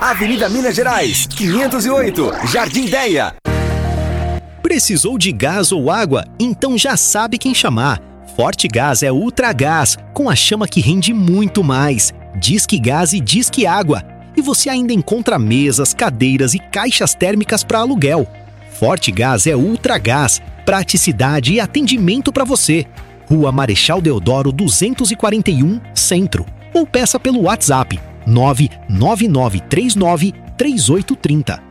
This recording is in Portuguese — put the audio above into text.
Avenida Minas Gerais, 508, Jardim Ideia. Precisou de gás ou água? Então já sabe quem chamar. Forte Gás é Ultragás, com a chama que rende muito mais. Disque Gás e Disque Água. E você ainda encontra mesas, cadeiras e caixas térmicas para aluguel. Forte Gás é Ultragás, praticidade e atendimento para você. Rua Marechal Deodoro 241, Centro. Ou peça pelo WhatsApp 999393830.